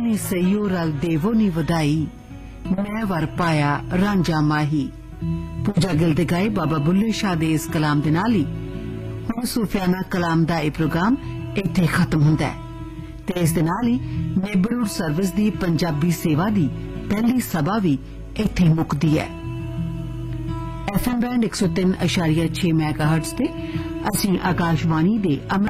ਨੀ ਸਈਓ ਰਲ ਦੇਵੋ ਨੀ ਵਧਾਈ मैं वर पाया रांझा माही। पूजा गिल दे गाए बाबा बुल्ले शाह दे इस कलाम दे नाल ही हुण सूफियाना कलाम दा यह प्रोग्राम इत्थे खत्म हुंदा है ते इस दे नाल ही नेबरहुड सर्विस दी पंजाबी सेवा दी पहली सभा भी इत्थे मुकदी है। FM बैंड 103.6 मेगाहर्ट्ज ते असीं आकाशवाणी दे